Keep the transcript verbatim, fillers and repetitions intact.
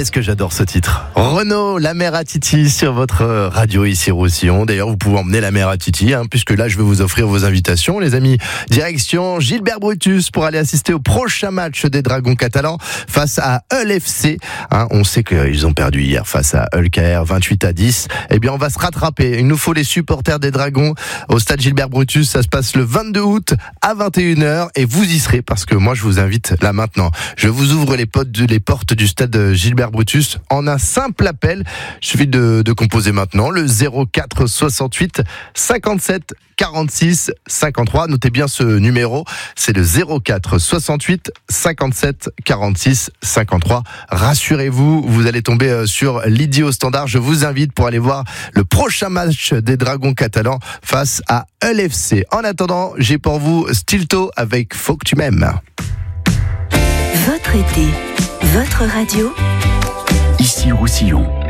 qu'est-ce que j'adore ce titre. Renaud, la mère à Titi sur votre radio ici Roussillon. D'ailleurs, vous pouvez emmener la mère à Titi, hein, puisque là, je vais vous offrir vos invitations, les amis. Direction Gilbert Brutus pour aller assister au prochain match des Dragons catalans face à Hull F C. Hein, on sait qu'ils ont perdu hier face à Hull K R vingt-huit à dix. Eh bien, on va se rattraper. Il nous faut les supporters des Dragons au stade Gilbert Brutus. Ça se passe le vingt-deux août à vingt et une heures et vous y serez parce que moi, je vous invite là maintenant. Je vous ouvre les, potes, les portes du stade Gilbert Brutus en un simple appel. Il suffit de, de composer maintenant le zéro quatre soixante-huit cinquante-sept quarante-six cinquante-trois. Notez bien ce numéro, c'est le zéro quatre soixante-huit cinquante-sept quarante-six cinquante-trois. Rassurez-vous, vous allez tomber sur l'idiot standard. Je vous invite pour aller voir le prochain match des Dragons catalans face à Hull F C. En attendant, j'ai pour vous Stilto avec Faut que tu m'aimes. Votre été, votre radio. Ici Roussillon.